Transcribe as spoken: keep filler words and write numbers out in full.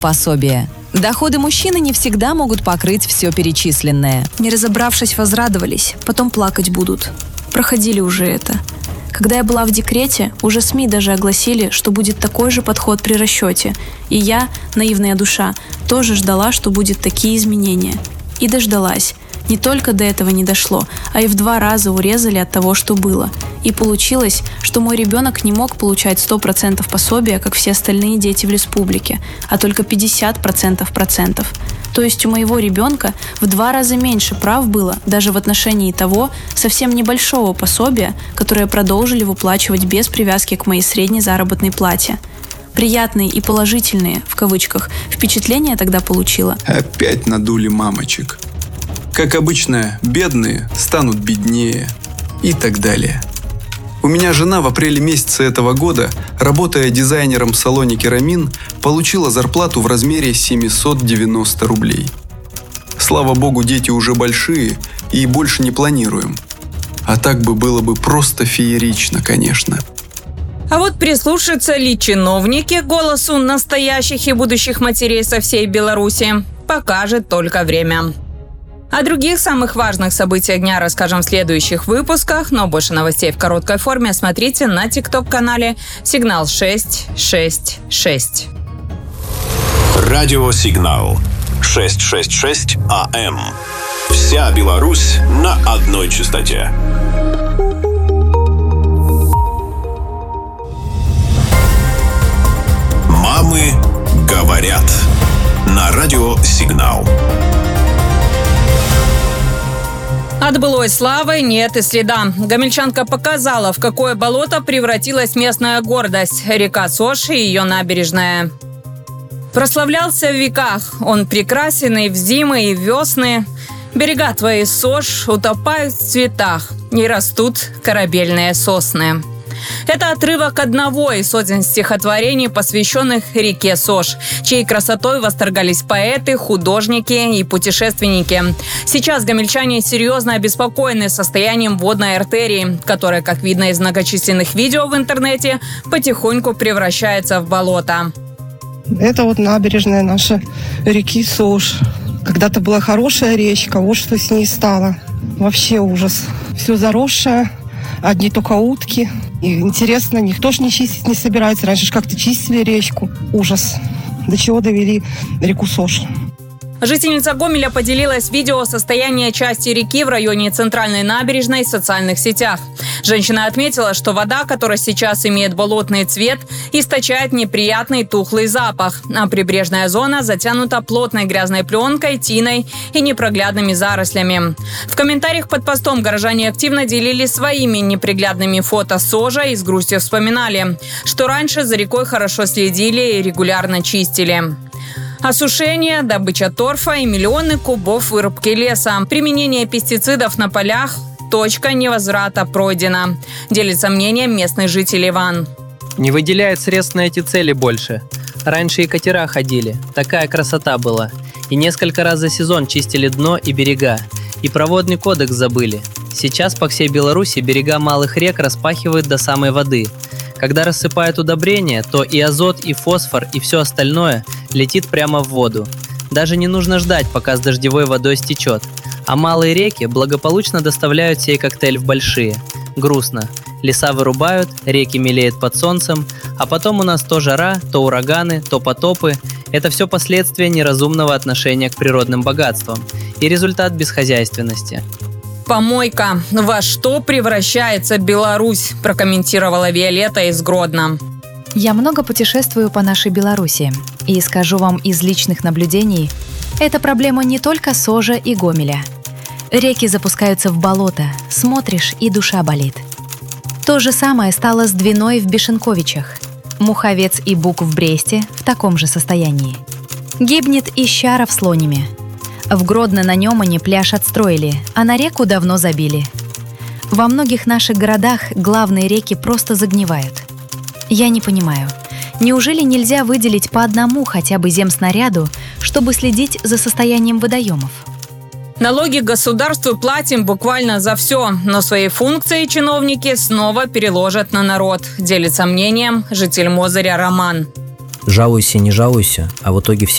Пособие. Доходы мужчины не всегда могут покрыть все перечисленное. Не разобравшись, возрадовались, потом плакать будут. Проходили уже это. Когда я была в декрете, уже СМИ даже огласили, что будет такой же подход при расчете. И я, наивная душа, тоже ждала, что будут такие изменения. И дождалась. Не только до этого не дошло, а и в два раза урезали от того, что было. И получилось, что мой ребенок не мог получать сто процентов пособия, как все остальные дети в республике, а только пятьдесят процентов процентов. То есть у моего ребенка в два раза меньше прав было даже в отношении того совсем небольшого пособия, которое продолжили выплачивать без привязки к моей средней заработной плате. Приятные и положительные, в кавычках, впечатления тогда получила. Опять надули мамочек. Как обычно, бедные станут беднее и так далее. У меня жена в апреле месяце этого года, работая дизайнером в салоне «Керамин», получила зарплату в размере семьсот девяносто рублей. Слава богу, дети уже большие и больше не планируем. А так бы было бы просто феерично, конечно. А вот прислушаются ли чиновники к голосу настоящих и будущих матерей со всей Беларуси, покажет только время. О других самых важных событиях дня расскажем в следующих выпусках, но больше новостей в короткой форме смотрите на тикток-канале «Сигнал шесть шесть шесть». Радио «Сигнал» шестьсот шестьдесят шесть АМ. Вся Беларусь на одной частоте. Мамы говорят. На радио «Сигнал». От былой славы нет и следа. Гомельчанка показала, в какое болото превратилась местная гордость – река Сош и ее набережная. Прославлялся в веках, он прекрасен и в зимы, и в весны. Берега твои, Сош, утопают в цветах, и растут корабельные сосны. Это отрывок одного из сотен стихотворений, посвященных реке Сош, чьей красотой восторгались поэты, художники и путешественники. Сейчас гомельчане серьезно обеспокоены состоянием водной артерии, которая, как видно из многочисленных видео в интернете, потихоньку превращается в болото. Это вот набережная наша реки Сош. Когда-то была хорошая речка, вот что с ней стало. Вообще ужас. Все заросшее, одни только утки. И интересно, никто ж не чистить не собирается. Раньше ж как-то чистили речку. Ужас. До чего довели реку Сош. Жительница Гомеля поделилась видео состояния части реки в районе центральной набережной в социальных сетях. Женщина отметила, что вода, которая сейчас имеет болотный цвет, источает неприятный тухлый запах, а прибрежная зона затянута плотной грязной пленкой, тиной и непроглядными зарослями. В комментариях под постом горожане активно делились своими неприглядными фото Сожа и с грустью вспоминали, что раньше за рекой хорошо следили и регулярно чистили. Осушение, добыча торфа и миллионы кубов вырубки леса. Применение пестицидов на полях – точка невозврата пройдена, делится мнением местный житель Иван. Не выделяют средств на эти цели больше. Раньше и катера ходили, такая красота была. И несколько раз за сезон чистили дно и берега. И про водный кодекс забыли. Сейчас по всей Беларуси берега малых рек распахивают до самой воды. Когда рассыпают удобрения, то и азот, и фосфор, и все остальное летит прямо в воду. Даже не нужно ждать, пока с дождевой водой стечет. А малые реки благополучно доставляют сей коктейль в большие. Грустно. Леса вырубают, реки мелеют под солнцем, а потом у нас то жара, то ураганы, то потопы. Это все последствия неразумного отношения к природным богатствам и результат бесхозяйственности. «Помойка. Во что превращается Беларусь?» – прокомментировала Виолетта из Гродно. Я много путешествую по нашей Беларуси. И скажу вам из личных наблюдений, это проблема не только Сожа и Гомеля. Реки запускаются в болото, смотришь и душа болит. То же самое стало с Двиной в Бешенковичах. Муховец и Бук в Бресте в таком же состоянии. Гибнет и Щара в Слониме. В Гродно на Немане пляж отстроили, а на реку давно забили. Во многих наших городах главные реки просто загнивают. Я не понимаю, неужели нельзя выделить по одному хотя бы земснаряду, чтобы следить за состоянием водоемов? Налоги государству платим буквально за все, но свои функции чиновники снова переложат на народ, делится мнением житель Мозыря Роман. Жалуйся, не жалуйся, а в итоге все